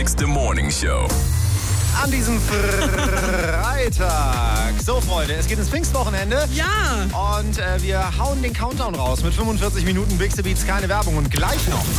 The Morning Show. An diesem Freitag. So, Freunde, es geht ins Pfingstwochenende. Ja. Und wir hauen den Countdown raus mit 45 Minuten Big The Beats, keine Werbung. Und gleich noch